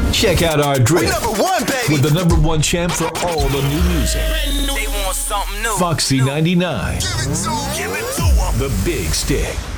Check out our drip We number one, baby. with the number one champ for all the new music. They want something new. Foxy 99. Give it to 'em. The Big Stick.